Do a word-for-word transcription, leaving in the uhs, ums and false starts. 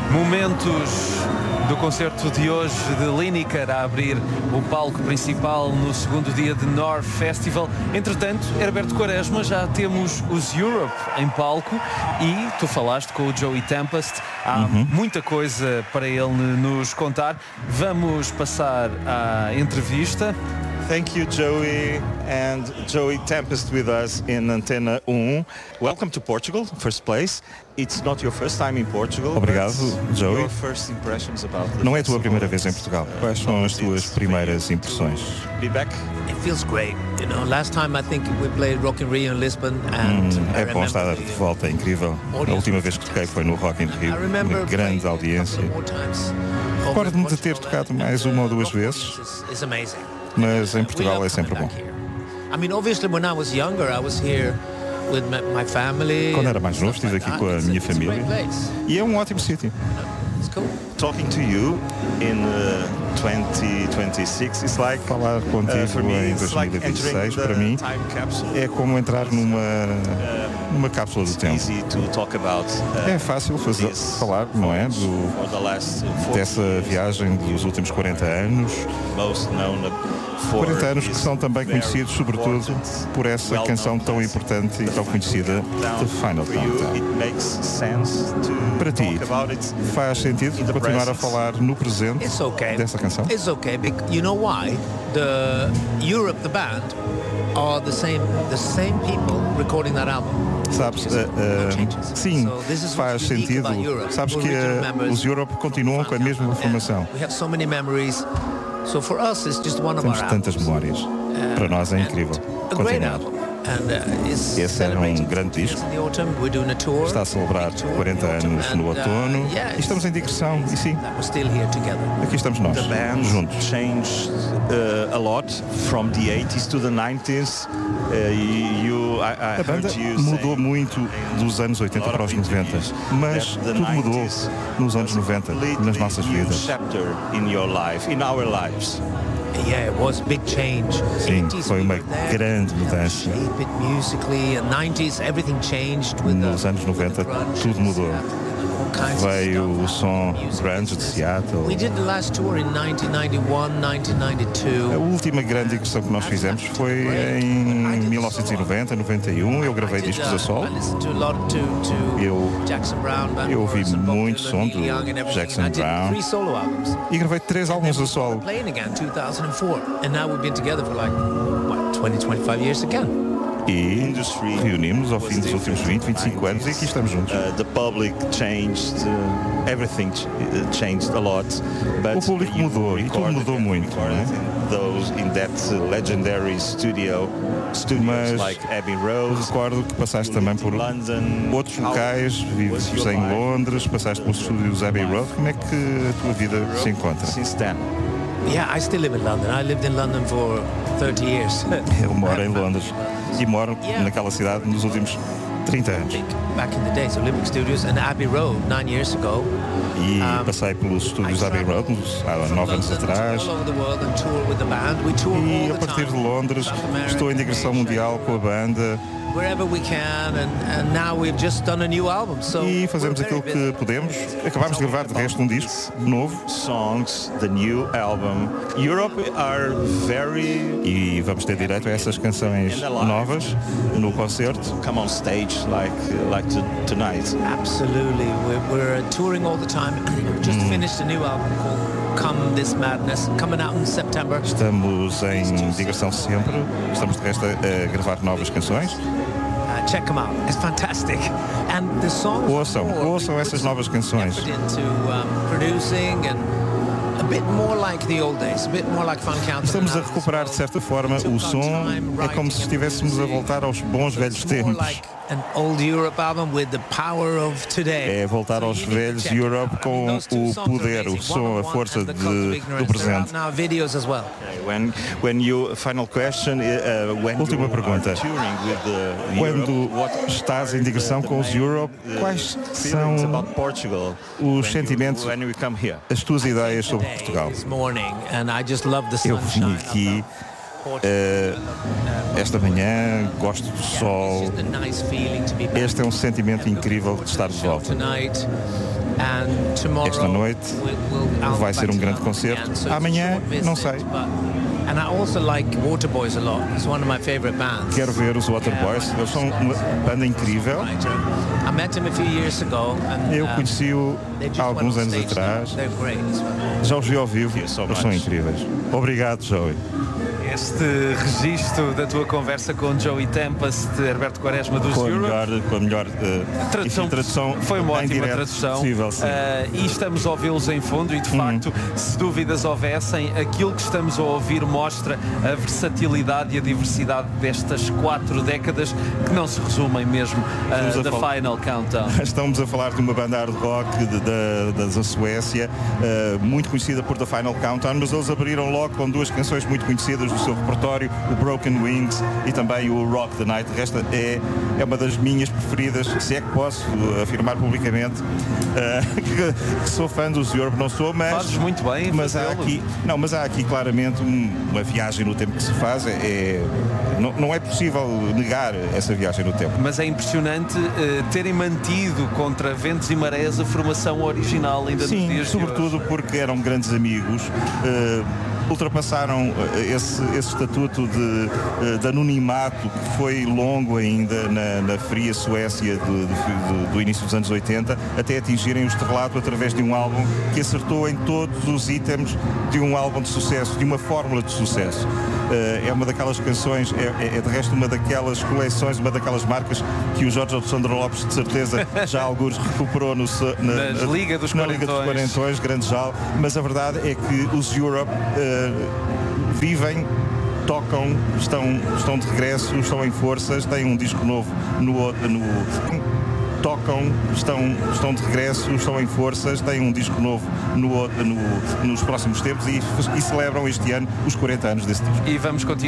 Momentos do concerto de hoje de Lineker a abrir o palco principal no segundo dia de North Festival. Entretanto, Herberto Quaresma, já temos os Europe em palco e tu falaste com o Joey Tempest. Há uhum. muita coisa para ele nos contar. Vamos passar à entrevista. Thank you, Joey, and Joey Tempest with us in Antena um. Welcome to Portugal, first place. It's not your first time in Portugal. Obrigado, Joey. Your first impressions about the Não é a tua primeira vez em Portugal. Quais são as tuas primeiras impressões? Be back. It feels great. You know, last time I think we played Rock in Rio in Lisbon and hum, é bom estar de volta, é incrível. A última vez que toquei foi no Rock in Rio, uma grande audiência. Recordo-me de ter tocado mais uma ou duas vezes. Mas em Portugal é sempre bom. Quando era mais novo, estive aqui com a minha família e é um ótimo sítio. Talking to you in uh, twenty twenty-six is like falar contigo uh, em dois mil e vinte e seis para mim é como entrar numa numa cápsula do tempo. É fácil fazer, falar, não é, do, dessa viagem dos últimos quarenta anos. quarenta anos que são também conhecidos sobretudo por essa canção tão importante e tão conhecida, The Final Countdown. Para ti, faz sentido continuar a falar no presente dessa canção? It's okay, because you know why? The Europe, the band, are the same, the same people recording that album. Sabes, uh, uh, sim, faz sentido. Sabes que uh, os Europe continuam com a mesma formação. Temos tantas memórias. Para nós é incrível continuar. Esse era um grande disco. Está a celebrar quarenta anos no outono e estamos em digressão. E sim, aqui estamos nós, juntos. Changed uh, a lot from the eighties to the nineties. Uh, you, I, I a banda mudou muito dos anos oitenta para os noventa, mas tudo mudou nos anos noventa, nas nossas vidas. Sim, foi uma grande mudança. Nos anos noventa tudo mudou. Veio o som grunge de Seattle. A última grande digressão que nós fizemos foi em mil novecentos e noventa, noventa e um. Eu gravei discos a solo. Eu, eu ouvi muito som do Jackson Brown e gravei três álbuns a solo. E reunimos ao fim dos últimos vinte, vinte e cinco anos e aqui estamos juntos. Uh, the public changed, uh, everything changed a lot. But o público mudou e tudo mudou muito, não é? Those in that legendary studio, studios like Abbey Road. Recordo que passaste também por London, outros locais, vives em Londres, passaste pelos estúdios Abbey Road. Como é que a tua vida se encontra? Since then. Yeah, I still live in London. I lived in London for thirty years. Eu moro em Londres e moro naquela cidade nos últimos trinta anos. Back in the days, Olympic Studios and Abbey Road nine years ago. E passei pelos estúdios Abbey Road há nove anos atrás. E a partir de Londres estou em digressão mundial com a banda. E fazemos aquilo que podemos. Acabámos de gravar de resto um disco novo. Songs, the new album. Europe are very. E vamos ter direito a essas canções novas no concerto. Come on stage like like tonight. Absolutely, we're, we're touring all the time. We just finished a new album called Come This Madness, coming out in September. Estamos em digressão sempre. Estamos de resto a, a gravar novas canções. Check them out. It's fantastic. And the songs ouçam, ouçam essas novas canções. Estamos a recuperar de certa forma o som. É como se estivéssemos a voltar aos bons velhos tempos. É voltar aos velhos Europe com o poder, o som, a força de, do presente. Última pergunta. Quando estás em digressão com os Europe, quais são os sentimentos, as tuas ideias sobre Portugal? Eu vim aqui Uh, esta manhã, gosto do sol. Este é um sentimento incrível de estar de volta. Esta noite vai ser um grande concerto. Amanhã, não sei. And I also like Waterboys a lot. It's one of my favorite bands. Quero ver os Waterboys. Eles são uma banda incrível. I met him a few years ago. And, Eu conheci-o há alguns anos atrás. Já os vi ao vivo. Eles são incríveis. Obrigado, Joey. Este registro da tua conversa com Joey Tempest, Herberto Quaresma dos com Europe. A melhor, com a melhor uh, tradução, tradução foi uma ótima direto tradução. Possível, uh, e estamos a ouvi-los em fundo e de facto, uhum. se dúvidas houvessem, aquilo que estamos a ouvir mostra a versatilidade e a diversidade destas quatro décadas que não se resumem mesmo uh, da Final Countdown. Estamos a falar de uma banda hard rock de, de, de, da Suécia, uh, muito conhecida por The Final Countdown, mas eles abriram logo com duas canções muito conhecidas do seu repertório, o Broken Wings e também o Rock the Night. Esta é, é uma das minhas preferidas, se é que posso afirmar publicamente uh, que, que sou fã dos Europe, não sou, mas fazes muito bem, mas há aqui, não, mas há aqui claramente um, uma viagem no tempo que se faz, é, é não, não é possível negar essa viagem no tempo. Mas é impressionante uh, terem mantido contra ventos e marés a formação original ainda Sim, nos dias de sobretudo hoje. Porque eram grandes amigos. Uh, ultrapassaram esse, esse estatuto de, de anonimato que foi longo ainda na, na fria Suécia do, do, do início dos anos oitenta, até atingirem o estrelato através de um álbum que acertou em todos os itens de um álbum de sucesso, de uma fórmula de sucesso. É uma daquelas canções, é, é de resto uma daquelas coleções, uma daquelas marcas que o Jorge Alexandre Lopes de certeza já alguns recuperou no, na, na, Liga dos na Liga dos Quarentões, grande jal, mas a verdade é que os Europe uh, vivem, tocam, estão, estão de regresso, estão em forças, têm um disco novo no, no tocam, estão, estão de regresso, estão em forças, têm um disco novo no, no, nos próximos tempos e, e celebram este ano os quarenta anos desse disco. E vamos continuar